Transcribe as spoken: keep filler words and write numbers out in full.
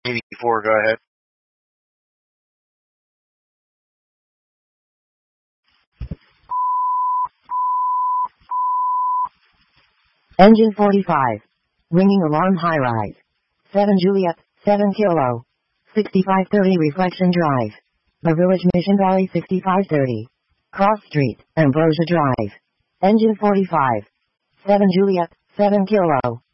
eighty-four, go ahead. Engine forty-five. Ringing alarm high rise. seven Juliet, seven Kilo. sixty-five thirty Reflection Drive. The Village Mission Valley sixty-five thirty. Cross Street, Ambrosia Drive. Engine forty-five. seven Juliet, seven Kilo.